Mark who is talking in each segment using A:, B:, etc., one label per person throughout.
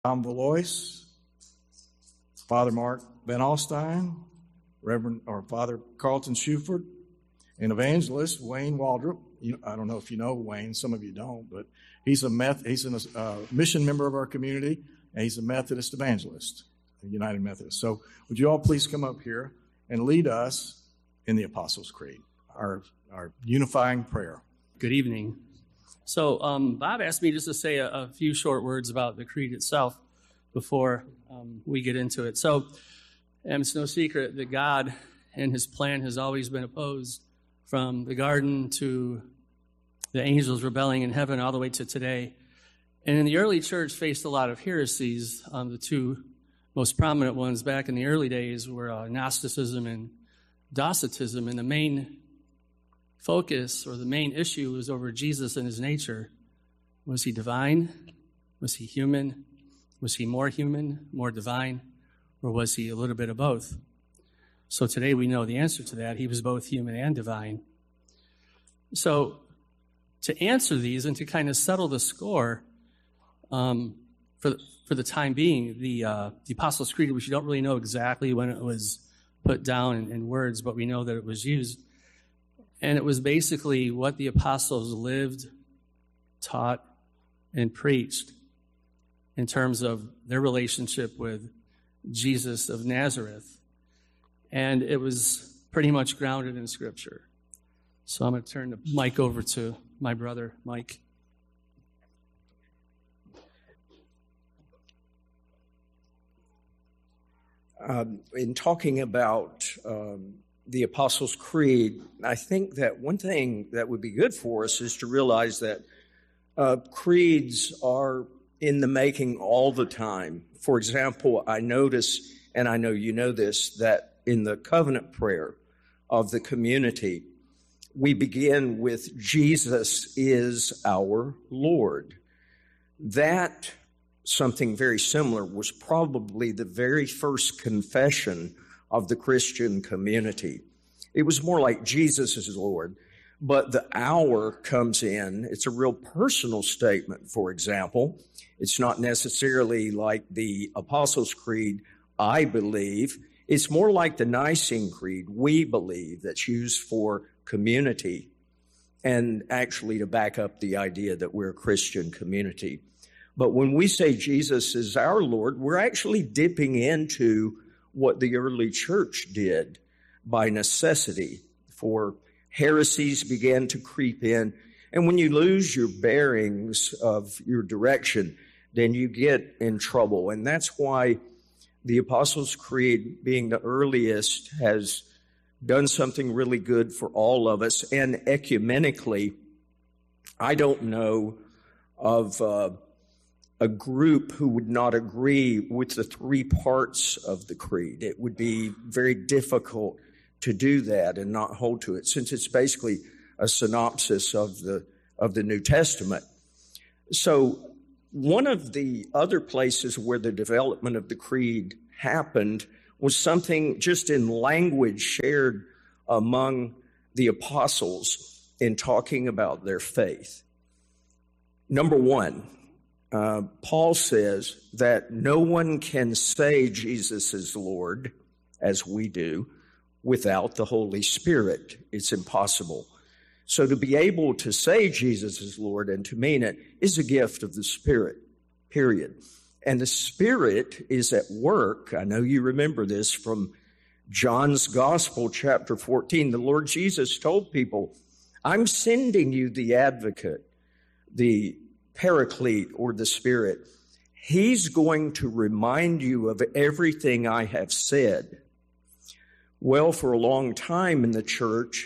A: Tom Valois, Father Mark Van Alstyne, Reverend or Father Carlton Shuford, and Evangelist Wayne Waldrop. I don't know if you know Wayne, some of you don't, but he's a mission member of our community, and he's a Methodist evangelist, a United Methodist. So would you all please come up here and lead us in the Apostles' Creed, our unifying prayer.
B: Good evening. So Bob asked me just to say a few short words about the creed itself before we get into it. So it's no secret that God and his plan has always been opposed, from the garden to the angels rebelling in heaven all the way to today. And in the early church faced a lot of heresies. The two most prominent ones back in the early days were Gnosticism and Docetism, and the main focus or the main issue was over Jesus and his nature. Was he divine? Was he human? Was he more human, more divine? Or was he a little bit of both? So today we know the answer to that. He was both human and divine. So to answer these and to kind of settle the score for the time being, the Apostles' Creed, which you don't really know exactly when it was put down in words, but we know that it was used. And it was basically what the apostles lived, taught, and preached in terms of their relationship with Jesus of Nazareth. And it was pretty much grounded in Scripture. So I'm going to turn the mic over to my brother, Mike.
C: In talking about the Apostles' Creed, I think that one thing that would be good for us is to realize that creeds are in the making all the time. For example, I notice, and I know you know this, that in the covenant prayer of the community, we begin with Jesus is our Lord. That, something very similar, was probably the very first confession of the Christian community. It was more like Jesus is Lord, but the our comes in. It's a real personal statement, for example. It's not necessarily like the Apostles' Creed, I believe. It's more like the Nicene Creed, we believe, that's used for community, and actually to back up the idea that we're a Christian community. But when we say Jesus is our Lord, we're actually dipping into what the early church did by necessity, for heresies began to creep in. And when you lose your bearings of your direction, then you get in trouble. And that's why the Apostles' Creed, being the earliest, has done something really good for all of us. And ecumenically, I don't know of a group who would not agree with the three parts of the creed. It would be very difficult to do that and not hold to it, since it's basically a synopsis of the New Testament. So one of the other places where the development of the creed happened was something just in language shared among the apostles in talking about their faith. Number one, Paul says that no one can say Jesus is Lord, as we do, without the Holy Spirit. It's impossible. So to be able to say Jesus is Lord and to mean it is a gift of the Spirit, period. And the Spirit is at work. I know you remember this from John's Gospel, chapter 14. The Lord Jesus told people, I'm sending you the advocate, the Paraclete, or the Spirit. He's going to remind you of everything I have said. Well, for a long time in the church,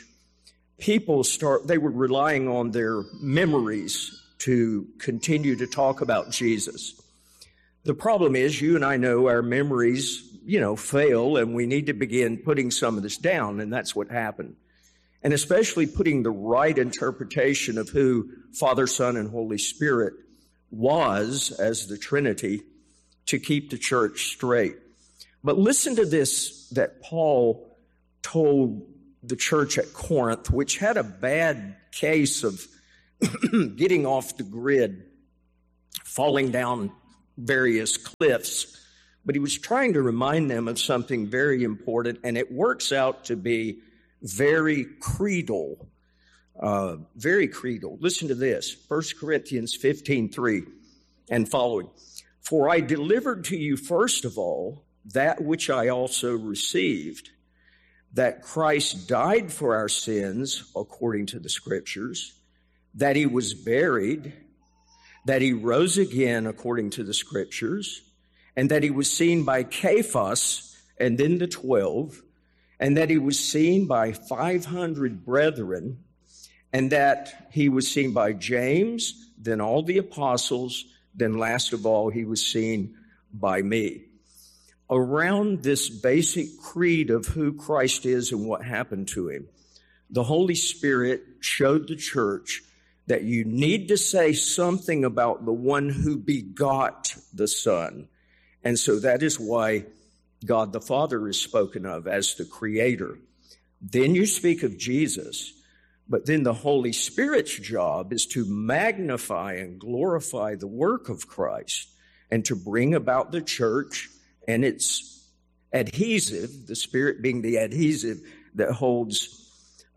C: they were relying on their memories to continue to talk about Jesus. The problem is, you and I know our memories, fail, and we need to begin putting some of this down, and that's what happened. And especially putting the right interpretation of who Father, Son, and Holy Spirit was as the Trinity to keep the church straight. But listen to this that Paul told the church at Corinth, which had a bad case of getting off the grid, falling down various cliffs, but he was trying to remind them of something very important, and it works out to be very creedal. Very creedal. Listen to this, 1 Corinthians 15:3 and following. For I delivered to you first of all that which I also received, that Christ died for our sins according to the Scriptures, that he was buried, that he rose again according to the Scriptures, and that he was seen by Cephas and then the 12, and that he was seen by 500 brethren, and that he was seen by James, then all the apostles, then last of all, he was seen by me. Around this basic creed of who Christ is and what happened to him, the Holy Spirit showed the church that you need to say something about the one who begot the Son. And so that is why God the Father is spoken of as the creator. Then you speak of Jesus, but then the Holy Spirit's job is to magnify and glorify the work of Christ and to bring about the church and its adhesive, the Spirit being the adhesive that holds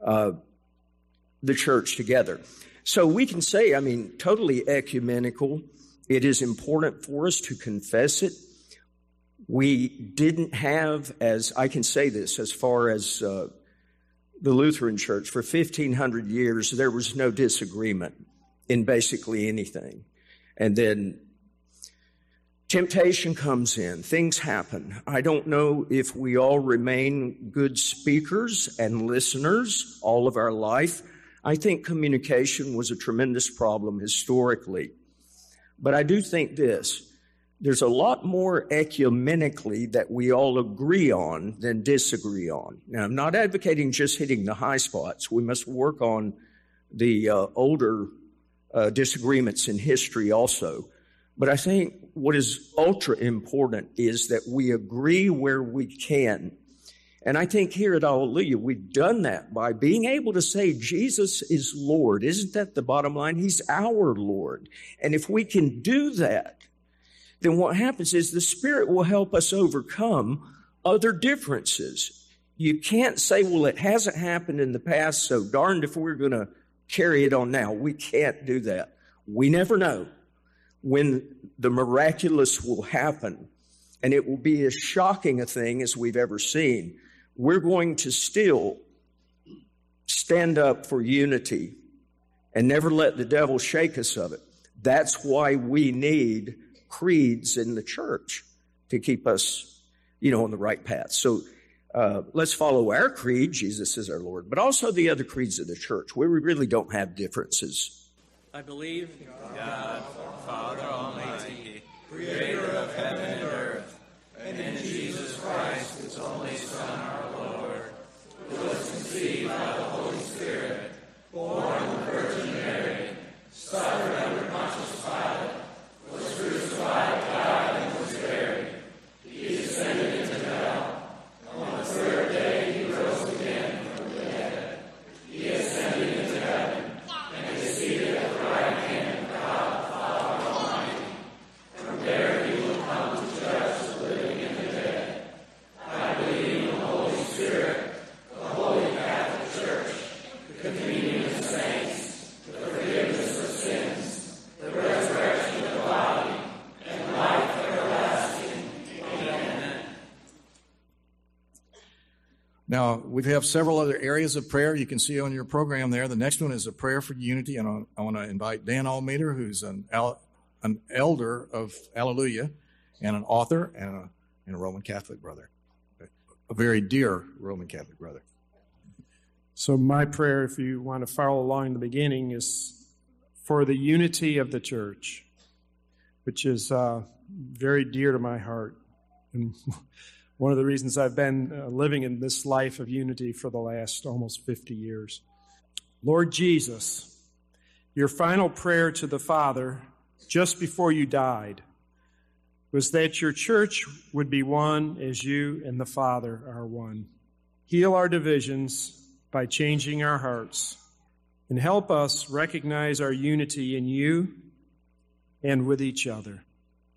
C: the church together. So we can say, totally ecumenical. It is important for us to confess it. We didn't have, as I can say this, as far as the Lutheran Church, for 1,500 years, there was no disagreement in basically anything. And then temptation comes in, things happen. I don't know if we all remain good speakers and listeners all of our life. I think communication was a tremendous problem historically. But I do think this. There's a lot more ecumenically that we all agree on than disagree on. Now, I'm not advocating just hitting the high spots. We must work on the older disagreements in history also. But I think what is ultra important is that we agree where we can. And I think here at Alleluia, we've done that by being able to say Jesus is Lord. Isn't that the bottom line? He's our Lord. And if we can do that, then what happens is the Spirit will help us overcome other differences. You can't say, well, it hasn't happened in the past, so darned if we're going to carry it on now. We can't do that. We never know when the miraculous will happen, and it will be as shocking a thing as we've ever seen. We're going to still stand up for unity and never let the devil shake us of it. That's why we need creeds in the church to keep us, on the right path. So let's follow our creed, Jesus is our Lord, but also the other creeds of the church, where we really don't have differences.
B: I believe God, Father Almighty, creator of heaven and earth, and in Jesus Christ, his only Son, our Lord, who was conceived by the Holy Spirit, born of the Virgin Mary, suffered under Pontius Pilate, was crucified, died, and was buried. He descended into hell. On the third day he rose again from the dead. He ascended into heaven and is seated at the right hand of God the Father Almighty. From there he will come to judge the living and the dead. I believe in the Holy Spirit, the Holy Catholic Church, the communion of saints, the forgiveness of sins, the resurrection of the body, and life everlasting. Amen.
A: Now, we have several other areas of prayer you can see on your program there. The next one is a prayer for unity, and I want to invite Dan Almeida, who's an elder of Alleluia and an author and a Roman Catholic brother, a very dear Roman Catholic brother.
D: So my prayer, if you want to follow along in the beginning, is for the unity of the church, which is very dear to my heart. And one of the reasons I've been living in this life of unity for the last almost 50 years. Lord Jesus, your final prayer to the Father just before you died was that your church would be one as you and the Father are one. Heal our divisions by changing our hearts, and help us recognize our unity in you and with each other.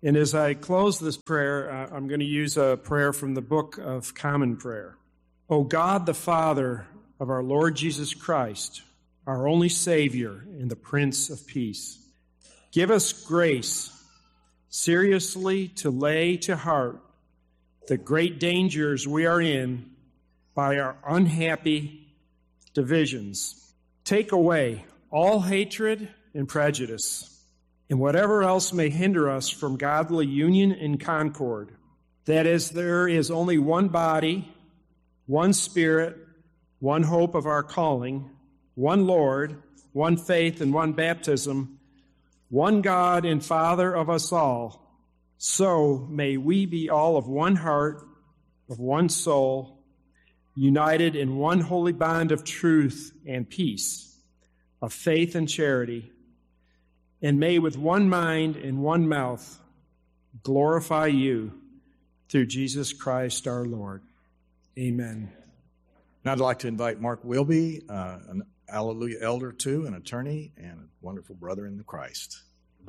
D: And as I close this prayer, I'm going to use a prayer from the Book of Common Prayer. O God, the Father of our Lord Jesus Christ, our only Savior and the Prince of Peace, give us grace seriously to lay to heart the great dangers we are in by our unhappy divisions. Take away all hatred and prejudice, and whatever else may hinder us from godly union and concord. That is, there is only one body, one Spirit, one hope of our calling, one Lord, one faith, and one baptism, one God and Father of us all. So may we be all of one heart, of one soul, united in one holy bond of truth and peace, of faith and charity, and may with one mind and one mouth glorify you through Jesus Christ our Lord. Amen.
A: And I'd like to invite Mark Wilby, an Alleluia elder too, an attorney, and a wonderful brother in the Christ.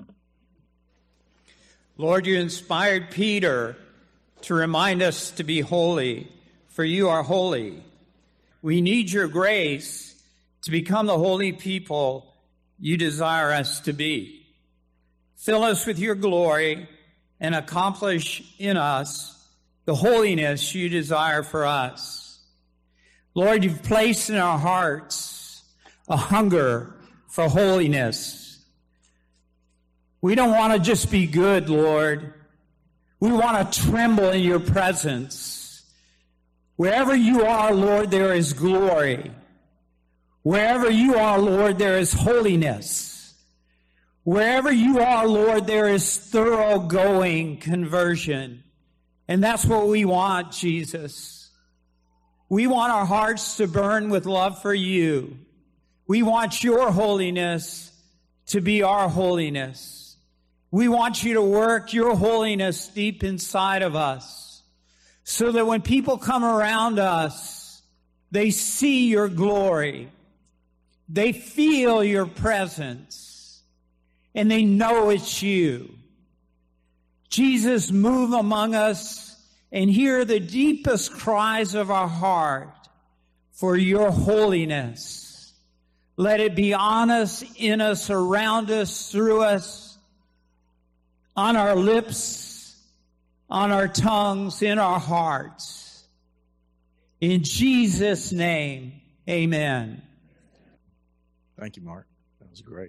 E: Lord, you inspired Peter to remind us to be holy, for you are holy. We need your grace to become the holy people you desire us to be. Fill us with your glory and accomplish in us the holiness you desire for us. Lord, you've placed in our hearts a hunger for holiness. We don't want to just be good, Lord. We want to tremble in your presence. Wherever you are, Lord, there is glory. Wherever you are, Lord, there is holiness. Wherever you are, Lord, there is thoroughgoing conversion. And that's what we want, Jesus. We want our hearts to burn with love for you. We want your holiness to be our holiness. We want you to work your holiness deep inside of us so that when people come around us, they see your glory. They feel your presence, and they know it's you. Jesus, move among us and hear the deepest cries of our heart for your holiness. Let it be on us, in us, around us, through us, on our lips, on our tongues, in our hearts. In Jesus' name, amen.
A: Thank you, Mark. That was great.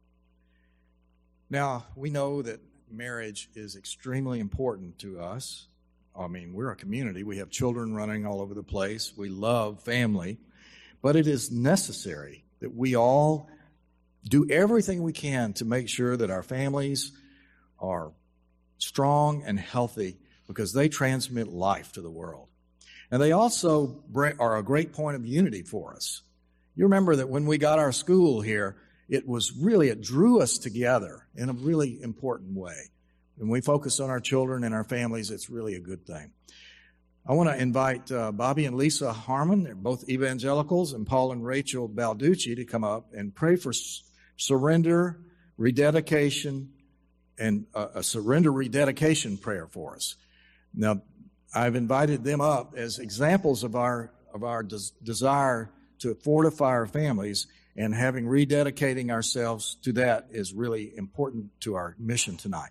A: Now, we know that marriage is extremely important to us. I mean, we're a community. We have children running all over the place. We love family. But it is necessary that we all do everything we can to make sure that our families are strong and healthy because they transmit life to the world. And they also are a great point of unity for us. You remember that when we got our school here, it drew us together in a really important way. When we focus on our children and our families, it's really a good thing. I want to invite Bobby and Lisa Harmon, they're both evangelicals, and Paul and Rachel Balducci to come up and pray for surrender, rededication, and a surrender rededication prayer for us. Now, I've invited them up as examples of our desire to fortify our families, and having rededicating ourselves to that is really important to our mission tonight.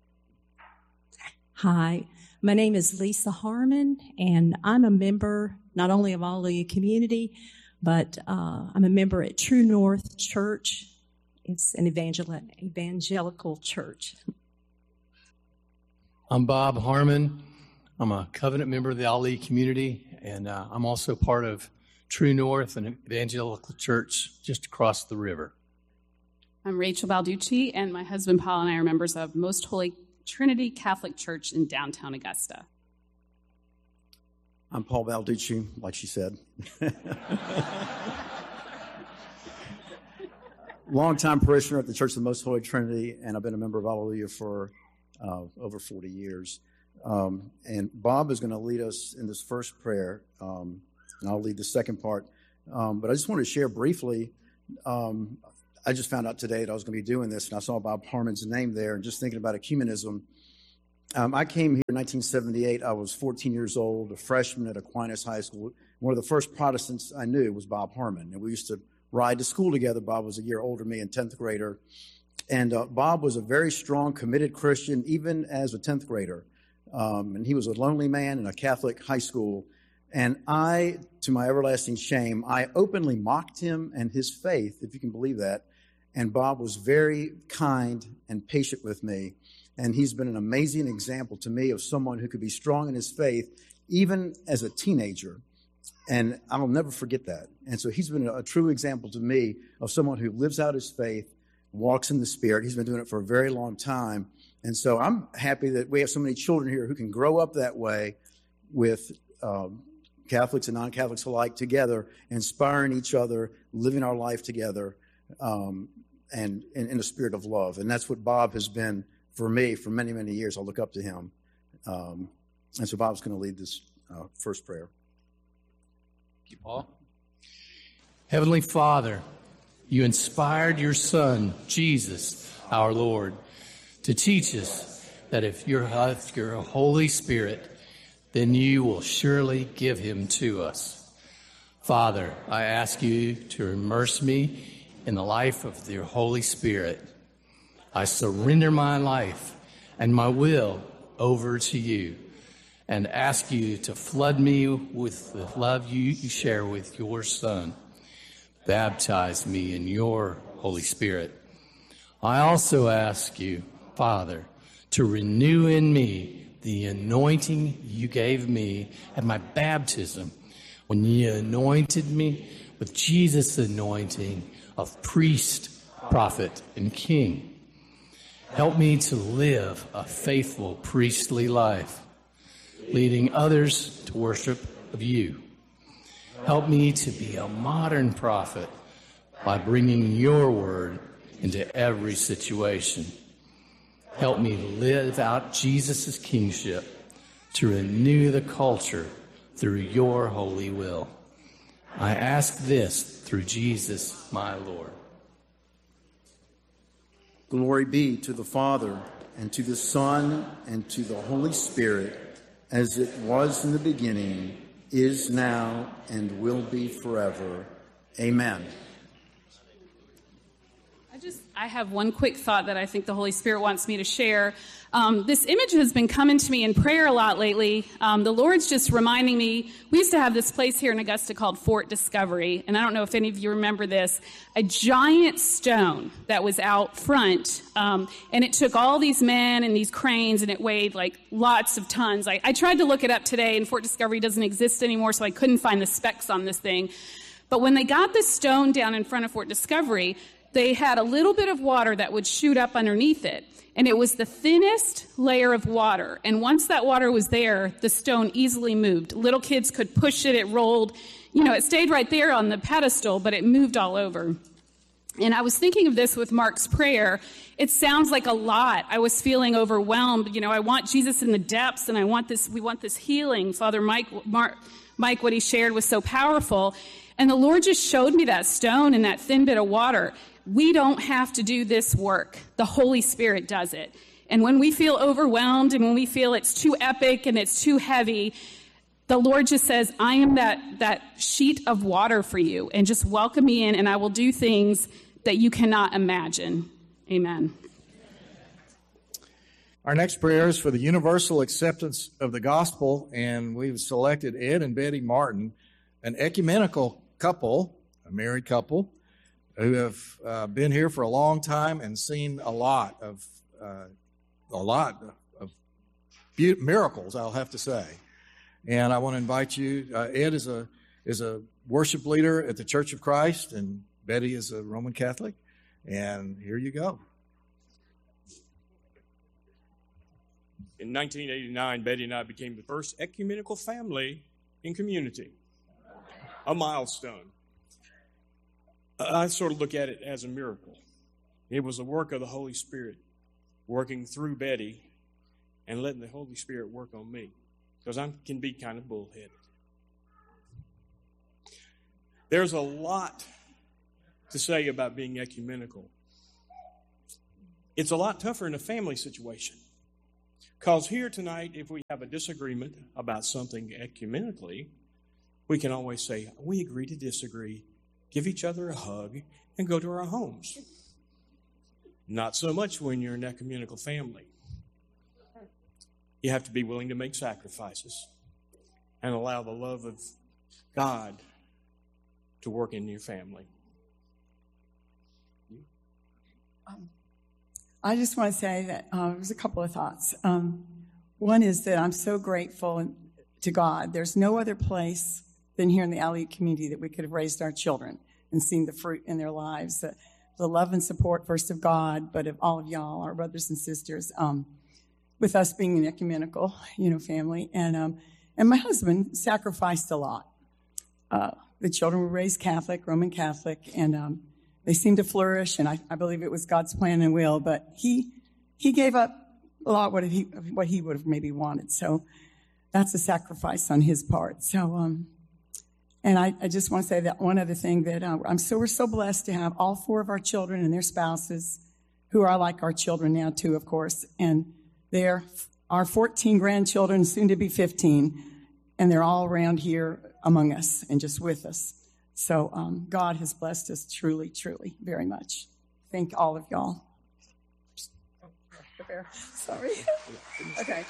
F: Hi, my name is Lisa Harmon, and I'm a member not only of Alleluia Community, but I'm a member at True North Church. It's an evangelical church.
G: I'm Bob Harmon. I'm a covenant member of the Alleluia Community, and I'm also part of True North, an evangelical church just across the river.
H: I'm Rachel Balducci, and my husband Paul and I are members of Most Holy Trinity Catholic Church in downtown Augusta.
I: I'm Paul Balducci, like she said. Longtime parishioner at the Church of the Most Holy Trinity, and I've been a member of Alleluia for over 40 years. And Bob is going to lead us in this first prayer, and I'll lead the second part. But I just want to share briefly, I just found out today that I was going to be doing this, and I saw Bob Harmon's name there, and just thinking about ecumenism, I came here in 1978. I was 14 years old, a freshman at Aquinas High School. One of the first Protestants I knew was Bob Harmon, and we used to ride to school together. Bob was a year older than me, and 10th grader. And Bob was a very strong, committed Christian, even as a 10th grader. And he was a lonely man in a Catholic high school. And I, to my everlasting shame, I openly mocked him and his faith, if you can believe that. And Bob was very kind and patient with me. And he's been an amazing example to me of someone who could be strong in his faith, even as a teenager. And I'll never forget that. And so he's been a true example to me of someone who lives out his faith, walks in the Spirit. He's been doing it for a very long time. And so I'm happy that we have so many children here who can grow up that way with Catholics and non-Catholics alike together, inspiring each other, living our life together, and in a spirit of love. And that's what Bob has been for me for many, many years. I look up to him. And so Bob's going to lead this first prayer.
G: Thank you, Paul. Heavenly Father, you inspired your Son, Jesus, our Lord, to teach us that if you're a Holy Spirit, then you will surely give him to us. Father, I ask you to immerse me in the life of your Holy Spirit. I surrender my life and my will over to you and ask you to flood me with the love you share with your Son. Baptize me in your Holy Spirit. I also ask you, Father, to renew in me the anointing you gave me at my baptism when you anointed me with Jesus' anointing of priest, prophet, and king. Help me to live a faithful priestly life, leading others to worship of you. Help me to be a modern prophet by bringing your word into every situation. Help me live out Jesus' kingship to renew the culture through your holy will. I ask this through Jesus, my Lord.
I: Glory be to the Father, and to the Son, and to the Holy Spirit, as it was in the beginning, is now, and will be forever. Amen.
H: I have one quick thought that I think the Holy Spirit wants me to share. This image has been coming to me in prayer a lot lately. The Lord's just reminding me, we used to have this place here in Augusta called Fort Discovery, and I don't know if any of you remember this, a giant stone that was out front, and it took all these men and these cranes, and it weighed like lots of tons. I tried to look it up today, and Fort Discovery doesn't exist anymore, so I couldn't find the specs on this thing. But when they got this stone down in front of Fort Discovery, they had a little bit of water that would shoot up underneath it. And it was the thinnest layer of water. And once that water was there, the stone easily moved. Little kids could push it, it rolled. You know, it stayed right there on the pedestal, but it moved all over. And I was thinking of this with Mark's prayer. It sounds like a lot. I was feeling overwhelmed. You know, I want Jesus in the depths, and we want this healing. Father Mike, what he shared was so powerful. And the Lord just showed me that stone and that thin bit of water. We don't have to do this work. The Holy Spirit does it. And when we feel overwhelmed and when we feel it's too epic and it's too heavy, the Lord just says, I am that sheet of water for you, and just welcome me in, and I will do things that you cannot imagine. Amen.
A: Our next prayer is for the universal acceptance of the gospel, and we've selected Ed and Betty Martin, an ecumenical couple, a married couple, who have been here for a long time and seen a lot of miracles, I'll have to say. And I want to invite you. Ed is a worship leader at the Church of Christ, and Betty is a Roman Catholic. And here you go.
J: In 1989, Betty and I became the first ecumenical family in community. A milestone. I sort of look at it as a miracle. It was the work of the Holy Spirit working through Betty and letting the Holy Spirit work on me, because I can be kind of bullheaded. There's a lot to say about being ecumenical. It's a lot tougher in a family situation, Because here tonight, if we have a disagreement about something ecumenically, we can always say, we agree to disagree, give each other a hug, and go to our homes. Not so much when you're an ecumenical family. You have to be willing to make sacrifices and allow the love of God to work in your family.
K: I just want to say that there's a couple of thoughts. One is that I'm so grateful to God. There's no other place than here in the Aleut community that we could have raised our children and seen the fruit in their lives. The love and support, first of God, but of all of y'all, our brothers and sisters, with us being an ecumenical, family. And my husband sacrificed a lot. The children were raised Catholic, Roman Catholic, and they seemed to flourish, and I believe it was God's plan and will, but he gave up a lot what he would have maybe wanted. So that's a sacrifice on his part. So, and I just want to say that one other thing that we're so blessed to have all 4 of our children and their spouses, who are like our children now too, of course, and they're our 14 grandchildren, soon to be 15, and they're all around here among us and just with us. So God has blessed us truly, truly, very much. Thank all of y'all. Sorry. Okay.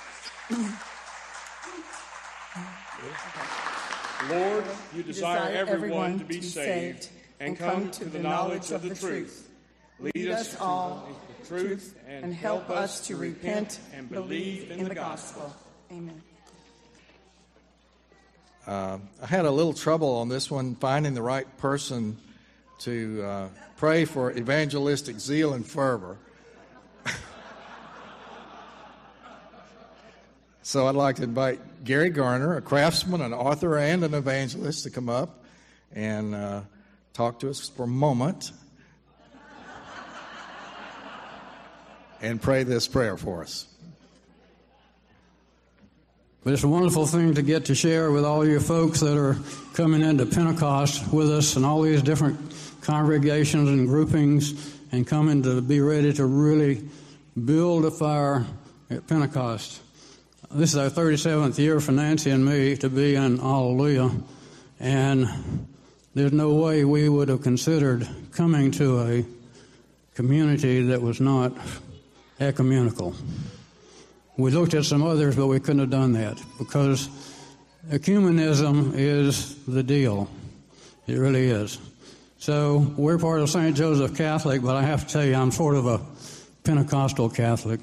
J: Lord, you desire everyone to be saved and come to the knowledge of the truth. Lead us all in the truth and help us to repent and believe in the gospel.
K: Amen.
A: I had a little trouble on this one finding the right person to pray for evangelistic zeal and fervor. So I'd like to invite Gary Garner, a craftsman, an author, and an evangelist, to come up and talk to us for a moment and pray this prayer for us.
L: But it's a wonderful thing to get to share with all you folks that are coming into Pentecost with us and all these different congregations and groupings and coming to be ready to really build a fire at Pentecost. This is our 37th year for Nancy and me to be in Alleluia, and there's no way we would have considered coming to a community that was not ecumenical. We looked at some others, but we couldn't have done that because ecumenism is the deal. It really is. So we're part of St. Joseph Catholic, but I have to tell you, I'm sort of a Pentecostal Catholic.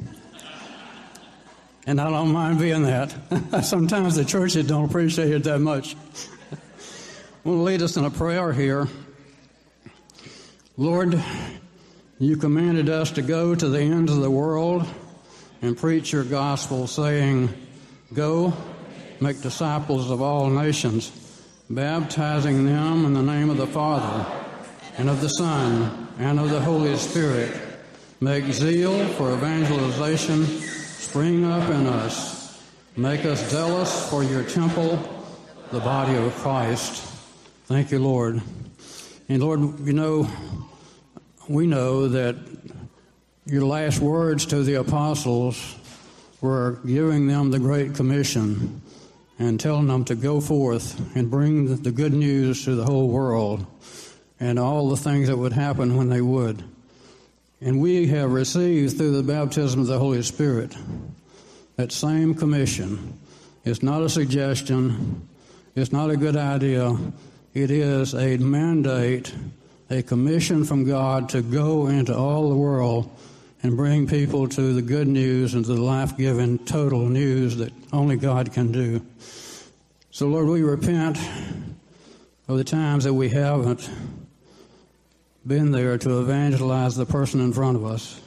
L: And I don't mind being that. Sometimes the churches don't appreciate it that much. I'm going to lead us in a prayer here. Lord, you commanded us to go to the ends of the world and preach your gospel, saying, go, make disciples of all nations, baptizing them in the name of the Father, and of the Son, and of the Holy Spirit. Make zeal for evangelization spring up in us. Make us zealous for your temple, the body of Christ. Thank you, Lord. And Lord, we know that your last words to the apostles were giving them the Great Commission and telling them to go forth and bring the good news to the whole world and all the things that would happen when they would. And we have received through the baptism of the Holy Spirit that same commission. It's not a suggestion. It's not a good idea. It is a mandate, a commission from God to go into all the world and bring people to the good news and to the life-giving total news that only God can do. So, Lord, we repent of the times that we haven't been there to evangelize the person in front of us,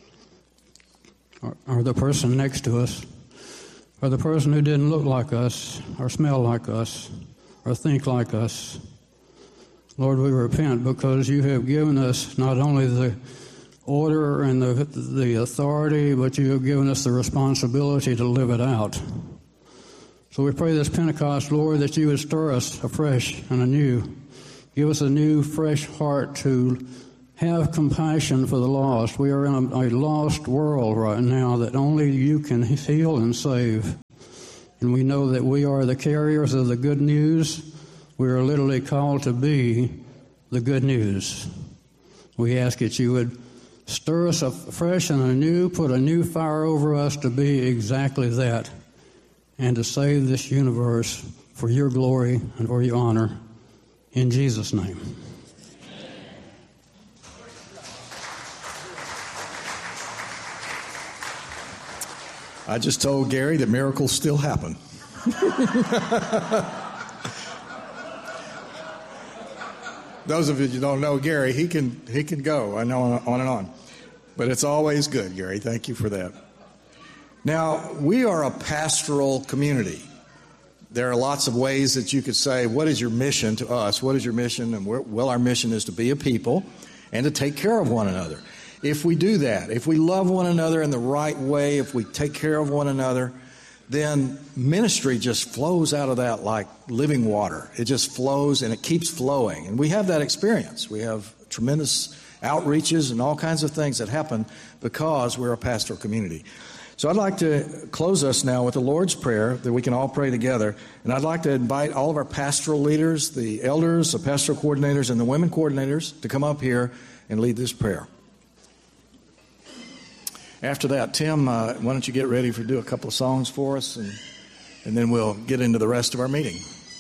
L: or the person next to us, or the person who didn't look like us, or smell like us, or think like us. Lord, we repent because you have given us not only the order and the authority, but you have given us the responsibility to live it out. So we pray this Pentecost, Lord, that you would stir us afresh and anew. Give us a new, fresh heart to have compassion for the lost. We are in a lost world right now that only you can heal and save. And we know that we are the carriers of the good news. We are literally called to be the good news. We ask that you would stir us afresh and anew, put a new fire over us to be exactly that, and to save this universe for your glory and for your honor. In Jesus' name.
A: I just told Gary that miracles still happen. Those of you who don't know Gary, he can go. I know on and on. But it's always good, Gary. Thank you for that. Now, we are a pastoral community. There are lots of ways that you could say, what is your mission to us? What is your mission? And well, our mission is to be a people and to take care of one another. If we do that, if we love one another in the right way, if we take care of one another, then ministry just flows out of that like living water. It just flows and it keeps flowing. And we have that experience. We have tremendous outreaches and all kinds of things that happen because we're a pastoral community. So I'd like to close us now with the Lord's Prayer that we can all pray together. And I'd like to invite all of our pastoral leaders, the elders, the pastoral coordinators, and the women coordinators to come up here and lead this prayer. After that, Tim, why don't you get ready to do a couple of songs for us, and then we'll get into the rest of our meeting.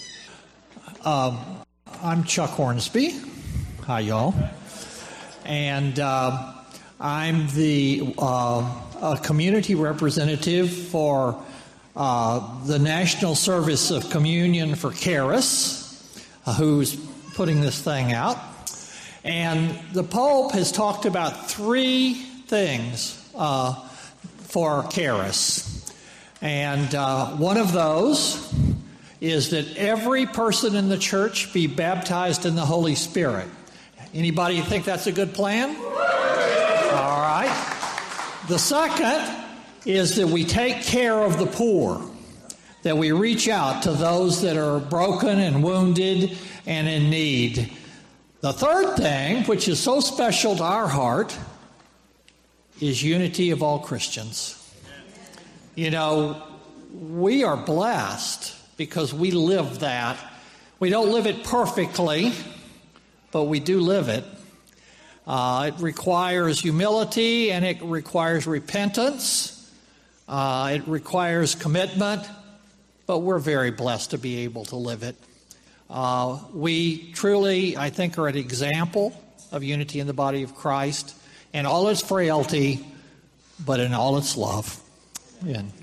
M: I'm Chuck Hornsby. Hi, y'all. And I'm the community representative for the National Service of Communion for Charis, who's putting this thing out. And the Pope has talked about three things for Charis. And one of those is that every person in the church be baptized in the Holy Spirit. Anybody think that's a good plan? All right. The second is that we take care of the poor, that we reach out to those that are broken and wounded and in need. The third thing, which is so special to our heart, is unity of all Christians. You know, we are blessed because we live that. We don't live it perfectly, but we do live it. It requires humility and it requires repentance. It requires commitment, but we're very blessed to be able to live it. We truly, I think, are an example of unity in the body of Christ in all its frailty, but in all its love. Amen.